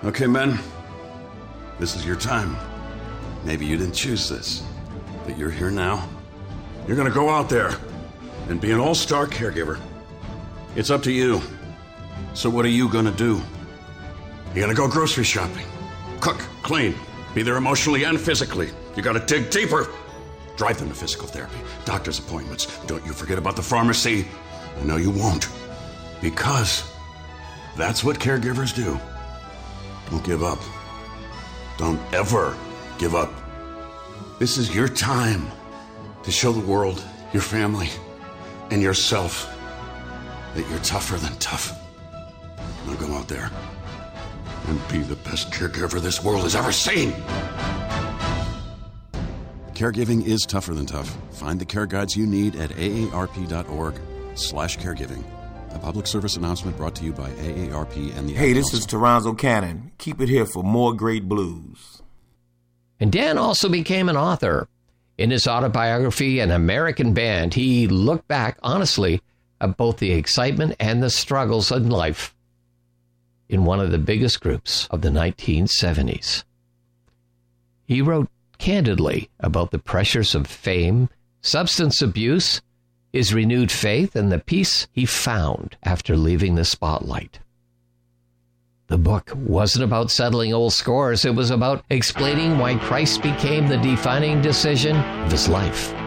Okay, men. This is your time. Maybe you didn't choose this, but you're here now. You're gonna go out there and be an all-star caregiver. It's up to you. So what are you gonna do? You're gonna go grocery shopping, cook, clean, be there emotionally and physically. You gotta dig deeper. Drive them to physical therapy, doctor's appointments. Don't you forget about the pharmacy. I know you won't, because that's what caregivers do. Don't give up. Don't ever give up. This is your time to show the world, your family, and yourself that you're tougher than tough. Now go out there and be the best caregiver this world has ever seen. Caregiving is tougher than tough. Find the care guides you need at aarp.org/caregiving. A public service announcement brought to you by AARP and the... Hey, this is Toronzo Cannon. Keep it here for more great blues. And Dan also became an author. In his autobiography, An American Band, he looked back honestly at both the excitement and the struggles in life in one of the biggest groups of the 1970s. He wrote candidly about the pressures of fame, substance abuse, his renewed faith, and the peace he found after leaving the spotlight. The book wasn't about settling old scores. It was about explaining why Christ became the defining decision of his life.